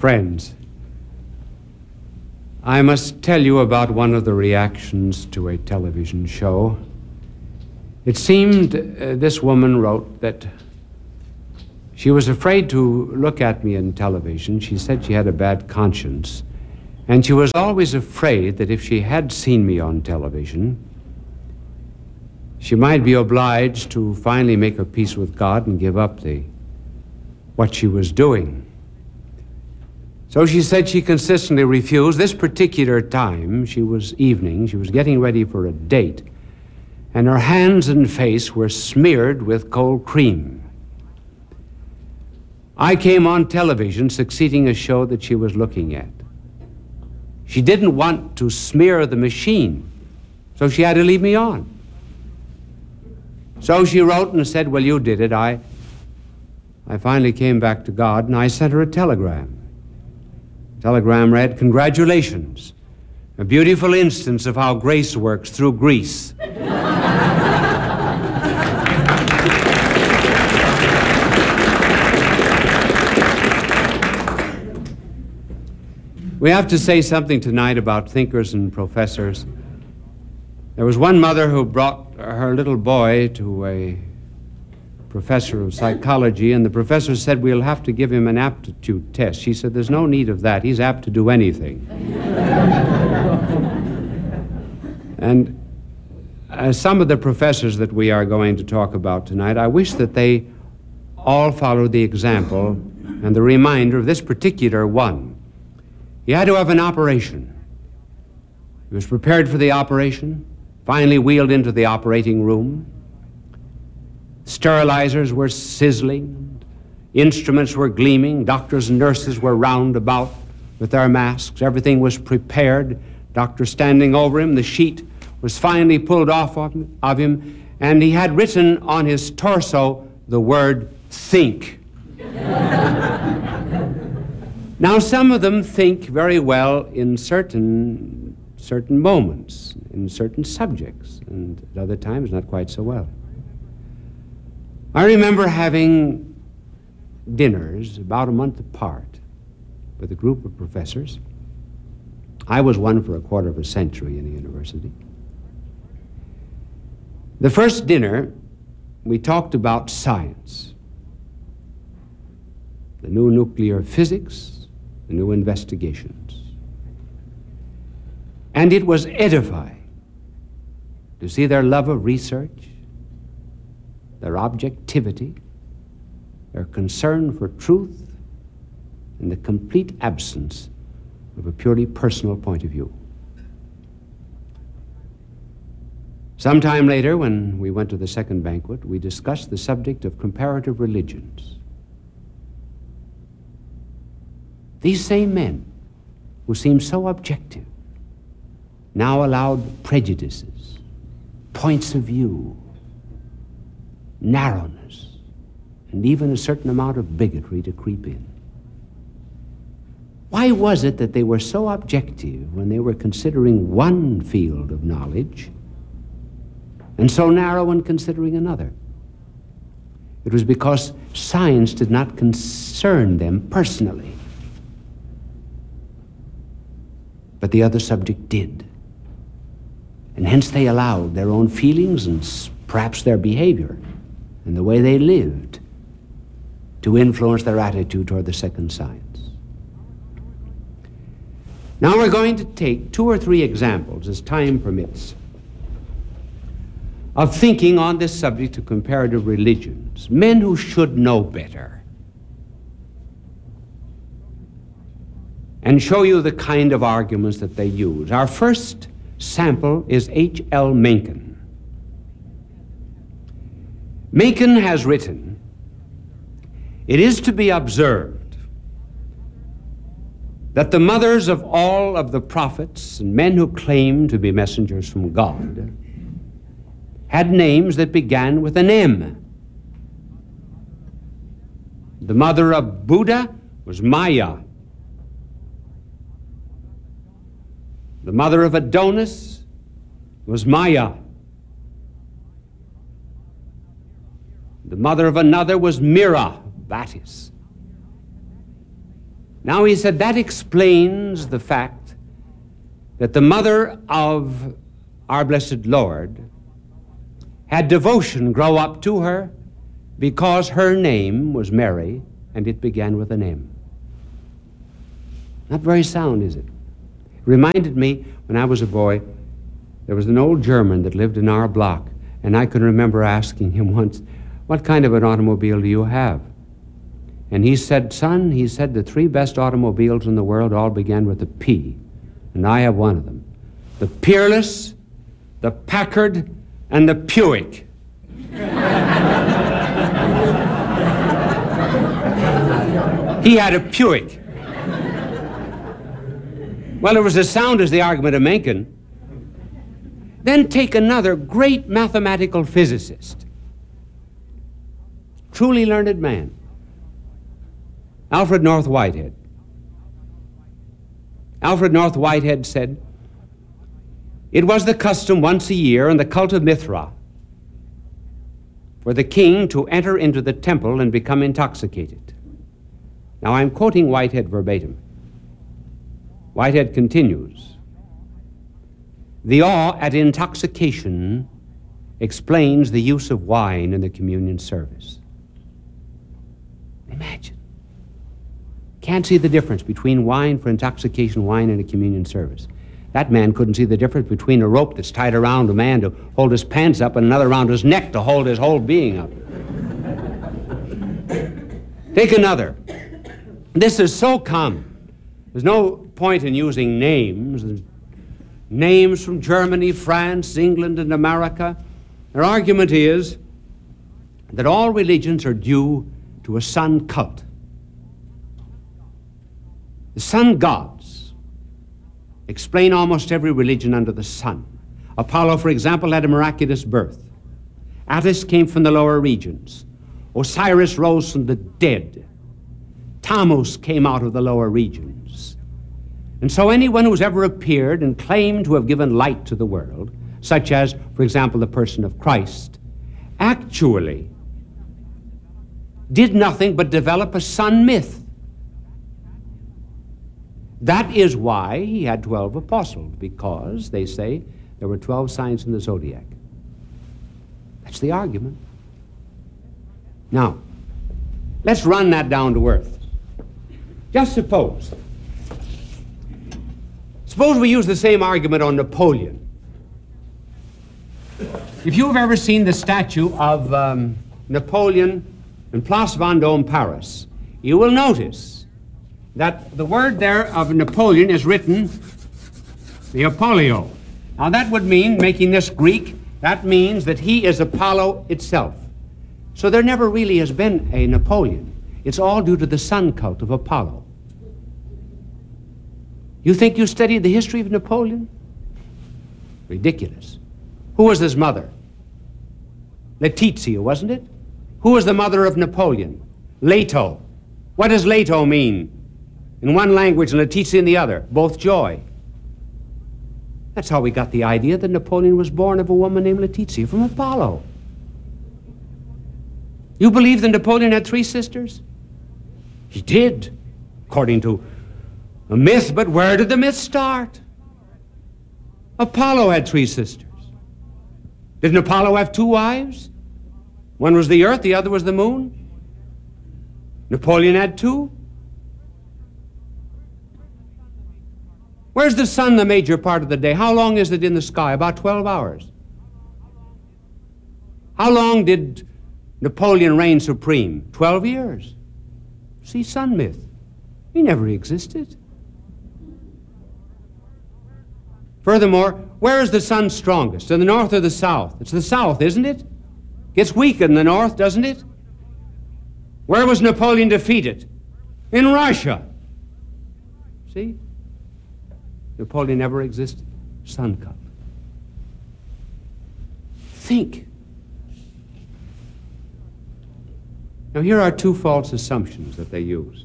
Friends, I must tell you about one of the reactions to a television show. It seemed this woman wrote that she was afraid to look at me in television. She said she had a bad conscience, and she was always afraid that if she had seen me on television, she might be obliged to finally make her peace with God and give up what she was doing. So she said she consistently refused. This particular time, she was getting ready for a date, and her hands and face were smeared with cold cream. I came on television succeeding a show that she was looking at. She didn't want to smear the machine, so she had to leave me on. So she wrote and said, well, you did it. I finally came back to God, and I sent her a telegram. The telegram read, congratulations, a beautiful instance of how grace works through grease. We have to say something tonight about thinkers and professors. There was one mother who brought her little boy to a professor of psychology, and the professor said, we'll have to give him an aptitude test. She said, there's no need of that. He's apt to do anything. And some of the professors that we are going to talk about tonight, I wish that they all followed the example and the reminder of this particular one. He had to have an operation. He was prepared for the operation, finally wheeled into the operating room. Sterilizers were sizzling, instruments were gleaming, doctors and nurses were round about with their masks. Everything was prepared. Doctor standing over him, the sheet was finally pulled off of him, and he had written on his torso the word, think. Now, some of them think very well in certain moments, in certain subjects, and at other times not quite so well. I remember having dinners about a month apart with a group of professors. I was one for a quarter of a century in the university. The first dinner, we talked about science, the new nuclear physics, the new investigations. And it was edifying to see their love of research, their objectivity, their concern for truth, and the complete absence of a purely personal point of view. Sometime later, when we went to the second banquet, we discussed the subject of comparative religions. These same men, who seemed so objective, now allowed prejudices, points of view, narrowness, and even a certain amount of bigotry to creep in. Why was it that they were so objective when they were considering one field of knowledge and so narrow when considering another? It was because science did not concern them personally, but the other subject did. And hence they allowed their own feelings and perhaps their behavior and the way they lived to influence their attitude toward the second science. Now we're going to take 2 or 3 examples, as time permits, of thinking on this subject of comparative religions, men who should know better, and show you the kind of arguments that they use. Our first sample is H.L. Mencken. Mencken has written, "It is to be observed that the mothers of all of the prophets and men who claim to be messengers from God had names that began with an M. The mother of Buddha was Maya. The mother of Adonis was Maya. The mother of another was Mira, Baptis. Now, he said, that explains the fact that the mother of our blessed Lord had devotion grow up to her because her name was Mary, and it began with an M. Not very sound, is it? It reminded me, when I was a boy, there was an old German that lived in our block, and I can remember asking him once, what kind of an automobile do you have? And he said, son, he said, the three best automobiles in the world all began with a P, and I have one of them. The Peerless, the Packard, and the Buick. He had a Buick. Well, it was as sound as the argument of Mencken. Then take another great mathematical physicist, truly learned man, Alfred North Whitehead. Alfred North Whitehead said, it was the custom once a year in the cult of Mithra for the king to enter into the temple and become intoxicated. Now, I'm quoting Whitehead verbatim. Whitehead continues, the awe at intoxication explains the use of wine in the communion service. Imagine. Can't see the difference between wine for intoxication, wine in a communion service. That man couldn't see the difference between a rope that's tied around a man to hold his pants up and another around his neck to hold his whole being up. Take another. This is so common. There's no point in using names. There's names from Germany, France, England, and America. Their argument is that all religions are due to a sun cult. The sun gods explain almost every religion under the sun. Apollo, for example, had a miraculous birth. Attis came from the lower regions. Osiris rose from the dead. Tammuz came out of the lower regions. And so anyone who's ever appeared and claimed to have given light to the world, such as, for example, the person of Christ, actually did nothing but develop a sun myth. That is why he had 12 apostles, because, they say, there were 12 signs in the zodiac. That's the argument. Now, let's run that down to earth. Just suppose we use the same argument on Napoleon. If you've ever seen the statue of Napoleon in Place Vendôme, Paris, you will notice that the word there of Napoleon is written the Apollio. Now that would mean, making this Greek, that means that he is Apollo itself. So there never really has been a Napoleon. It's all due to the sun cult of Apollo. You think you studied the history of Napoleon? Ridiculous. Who was his mother? Letizia, wasn't it? Who was the mother of Napoleon? Leto. What does Leto mean? In one language and Letizia in the other. Both joy. That's how we got the idea that Napoleon was born of a woman named Letizia from Apollo. You believe that Napoleon had 3 sisters? He did, according to a myth, but where did the myth start? Apollo had 3 sisters. Didn't Apollo have 2 wives? One was the earth, the other was the moon. Napoleon had 2. Where's the sun the major part of the day? How long is it in the sky? About 12 hours. How long did Napoleon reign supreme? 12 years. See, sun myth. He never existed. Furthermore, where is the sun strongest? In the north or the south? It's the south, isn't it? Gets weak in the north, doesn't it? Where was Napoleon defeated? In Russia. See? Napoleon never existed. Sun cult. Think. Now here are 2 false assumptions that they use.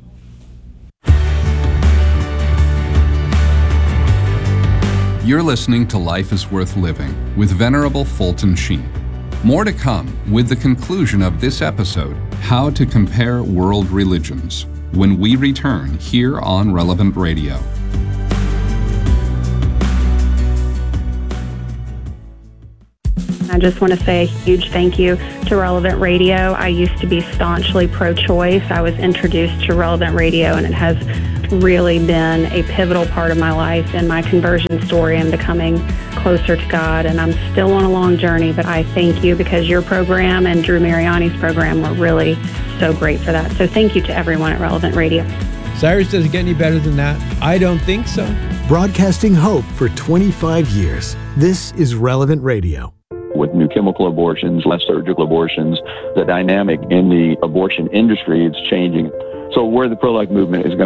You're listening to Life is Worth Living with Venerable Fulton Sheen. More to come with the conclusion of this episode, How to Compare World Religions. when we return here on Relevant Radio. I just want to say a huge thank you to Relevant Radio. I used to be staunchly pro-choice. I was introduced to Relevant Radio, and it has really been a pivotal part of my life and my conversion story and becoming closer to God. And I'm still on a long journey, but I thank you because your program and Drew Mariani's program were really so great for that. So thank you to everyone at Relevant Radio. Cyrus, does it get any better than that? I don't think so. Broadcasting hope for 25 years. This is Relevant Radio. With new chemical abortions, less surgical abortions, the dynamic in the abortion industry is changing. So where the pro-life movement is going